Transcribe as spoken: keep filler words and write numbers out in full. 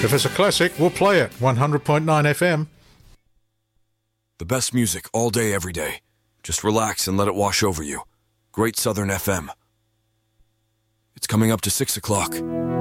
If it's a classic, we'll play it. one hundred point nine F M. The best music all day, every day. Just relax and let it wash over you. Great Southern F M. It's coming up to six o'clock.